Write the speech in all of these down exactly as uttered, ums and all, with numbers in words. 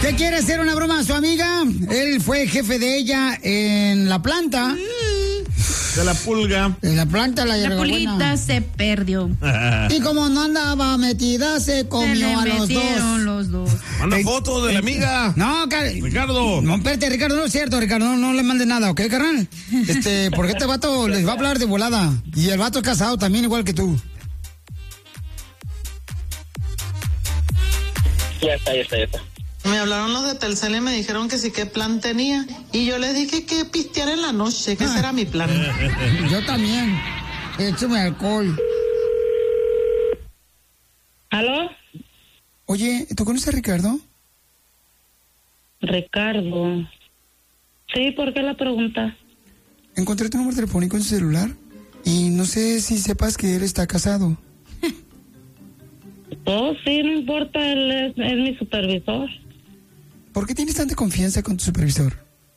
¿Le quiere hacer una broma a su amiga? Él fue jefe de ella en la planta. De la pulga. En la planta la La pulguita buena. se perdió. Y como no andaba metida, se comió Se le a los metieron dos. los dos. Manda Eh, foto de la amiga. No, car- Ricardo. No, espérate, Ricardo, no es cierto, Ricardo, no, no le mandes nada, ¿ok, carnal? Este, porque este vato les va a hablar de volada. Y el vato es casado también, igual que tú. Ya está, ya está, ya está. Me hablaron los de Telcel y me dijeron que sí, qué plan tenía. Y yo les dije que pistear en la noche, que ese era mi plan. Yo también. Échame alcohol. ¿Aló? Oye, ¿tú conoces a Ricardo? Ricardo. Sí, ¿por qué la pregunta? Encontré tu número telefónico en su celular y no sé si sepas que él está casado. Oh, sí, no importa, él es, es mi supervisor. ¿Por qué tienes tanta confianza con tu supervisor?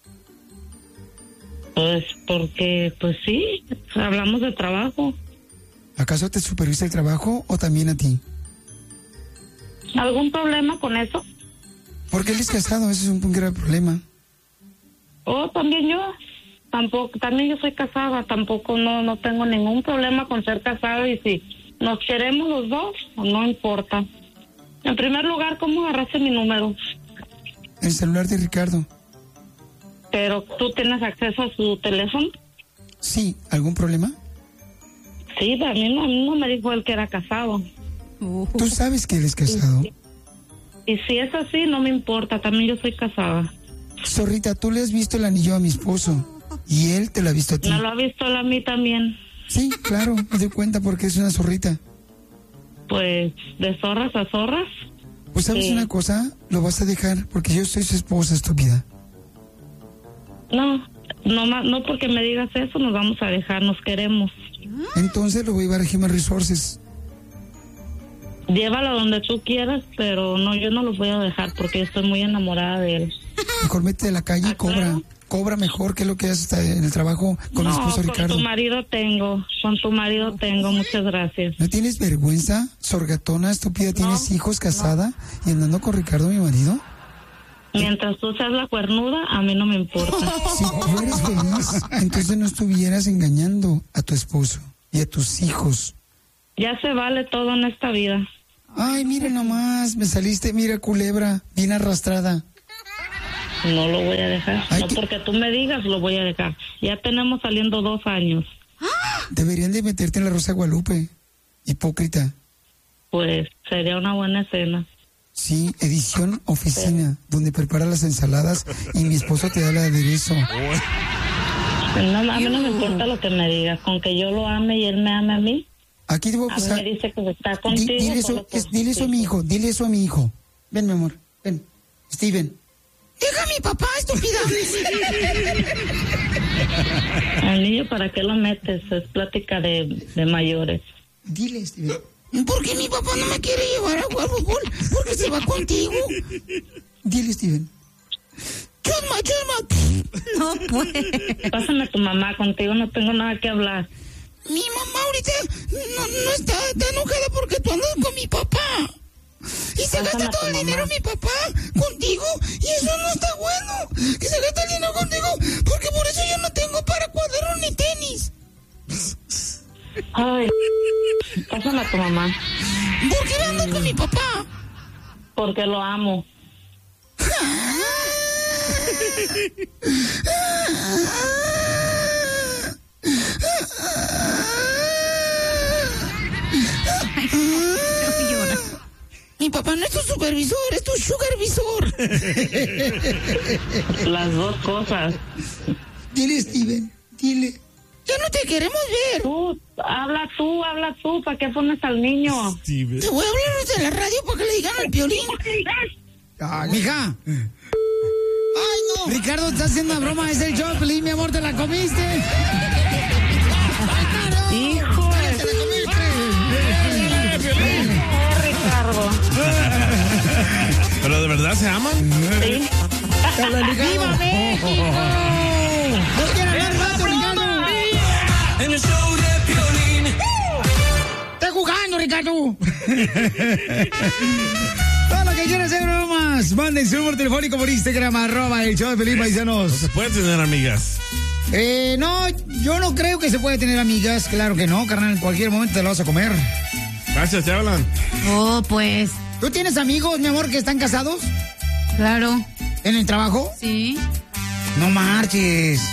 Pues porque, pues sí, hablamos de trabajo. ¿Acaso te supervisa el trabajo o también a ti? ¿Algún problema con eso? Porque él es casado, ese es un, un grave problema. Oh, también yo. Tampoco, también yo soy casada, tampoco no, no tengo ningún problema con ser casada y si nos queremos los dos, no importa. En primer lugar, ¿cómo agarraste mi número? El celular de Ricardo. ¿Pero tú tienes acceso a su teléfono? Sí, ¿algún problema? Sí, a mí no, a mí no me dijo él que era casado. Tú sabes que él es casado. Y si es así, no me importa, también yo soy casada. Zorrita, tú le has visto el anillo a mi esposo y él te lo ha visto a ti. ¿Me lo ha visto él a mí también? Sí, claro, me doy cuenta porque es una zorrita. Pues, de zorras a zorras. Pues sabes Sí. una cosa, lo vas a dejar porque yo soy su esposa, estúpida. No, no, ma- no porque me digas eso nos vamos a dejar, nos queremos. Entonces lo voy a llevar a Human Resources. Llévalo donde tú quieras, pero no, yo no los voy a dejar porque estoy muy enamorada de él. Mejor métete a la calle y Ah, cobra. claro. Cobra mejor que lo que haces hasta en el trabajo con mi No, esposo con Ricardo. tu marido tengo, con tu marido tengo, muchas gracias. ¿No tienes vergüenza, sorgatona, estúpida? ¿Tienes hijos, casada y andando con Ricardo, mi marido? Mientras tú seas la cuernuda, a mí no me importa. Si tú eres feliz, entonces no estuvieras engañando a tu esposo y a tus hijos. Ya se vale todo en esta vida. Ay, mira nomás, me saliste, mira, culebra, bien arrastrada. No lo voy a dejar. Ay, No qué- porque tú me digas, lo voy a dejar. Ya tenemos saliendo dos años. Deberían de meterte en la Rosa de Guadalupe. Hipócrita. Pues sería una buena escena. Sí, edición oficina, donde prepara las ensaladas y mi esposo te da el aderezo. No, a mí no me importa lo que me digas. Con que yo lo ame y él me ame a mí. Aquí te voy a A mí pasar. me dice que está Di- contigo. dile, solo eso, por es- dile eso a mi hijo, dile eso a mi hijo. Ven, mi amor, ven. Steven. Deja a mi papá, estúpida. Al niño, ¿para qué lo metes? Es plática de, de mayores. Dile, Steven. ¿Por qué mi papá no me quiere llevar a jugar fútbol? Porque se va contigo. Dile, Steven. Chusma, chusma. No puede. Pásame a tu mamá, contigo no tengo nada que hablar. Mi mamá ahorita no, no está, está enojada porque tú andas con mi papá. Y se Pásame gasta a todo tu el mamá. dinero mi papá contigo. Y eso no está bueno. Que se gasta el dinero contigo. Porque por eso yo no tengo para cuadernos ni tenis. Ay, pásame a tu mamá. ¿Por qué andas con mi papá? Porque lo amo. Mi papá no es tu supervisor, es tu sugarvisor. Las dos cosas. Dile, Steven, dile. Ya no te queremos ver. Tú, habla tú, habla tú. ¿Para qué pones al niño? Te voy a hablar de la radio para que le digan al Piolín. Ay, mija. Ay, no. Ricardo está haciendo una broma, es el show, Piolín, mi amor, te la comiste. Hijo de... Te la comiste. Eh, Ricardo. ¿Pero de verdad se aman? Sí. ¡Viva México! ¡No quiero hablar rato, Ricardo! En el show de Piolín. ¡Está jugando, Ricardo! Todo lo que quieras hacer bromas. amigas, manden su número telefónico por Instagram, arroba el show de Pelín, paisanos. No se puede tener amigas. Eh, no, yo no creo que se puede tener amigas. Claro que no, carnal, en cualquier momento te lo vas a comer. Gracias, te hablan. Oh, pues. ¿Tú tienes amigos, mi amor, que están casados? Claro. ¿En el trabajo? Sí. No marches.